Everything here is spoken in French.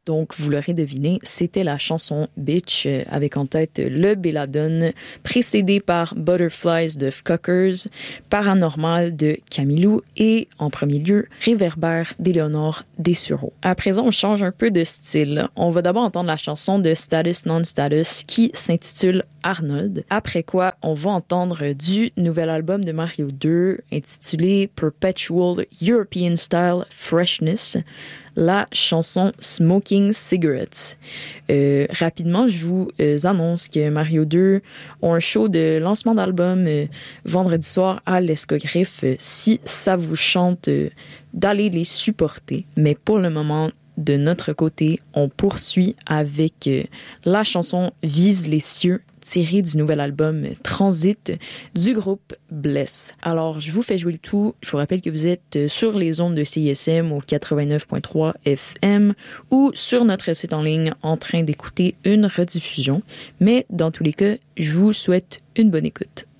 Donc, vous l'aurez deviné, c'était la chanson Bitch, avec en tête le Belladone, précédé par Butterflies de Fuckers, Paranormal de Camilou et, en premier lieu, Réverbère d'Éléonore Dessureau. À présent, on change un peu de style. On va d'abord entendre la chanson de Status Non-Status qui s'intitule Arnold. Après quoi, on va entendre du nouvel album de Mario 2 intitulé Perpetual European Style Freshness, la chanson Smoking Cigarettes. Rapidement, je vous annonce que Mario 2 ont un show de lancement d'album vendredi soir à l'Escogriffe. Si ça vous chante d'aller les supporter. Mais pour le moment, de notre côté, on poursuit avec la chanson Vise les cieux, tirée du nouvel album Transit du groupe Bless. Alors, je vous fais jouer le tout. Je vous rappelle que vous êtes sur les ondes de CISM au 89.3 FM ou sur notre site en ligne en train d'écouter une rediffusion. Mais dans tous les cas, je vous souhaite une bonne écoute.